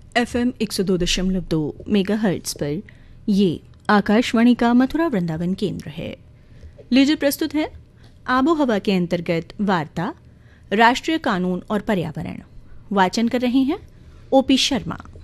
FM 102.2 megahertz पर ये आकाशवाणी का मथुरा वृंदावन केंद्र है। लीजिए प्रस्तुत है आबो हवा के अंतर्गत वार्ता राष्ट्रीय कानून और पर्यावरण। वाचन कर रहे हैं ओपी शर्मा।